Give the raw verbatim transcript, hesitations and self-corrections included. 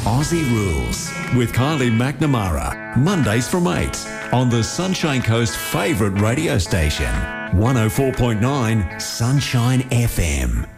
Aussie Rules with Kylie McNamara. Mondays from eight on the Sunshine Coast's favourite radio station, one oh four point nine Sunshine F M.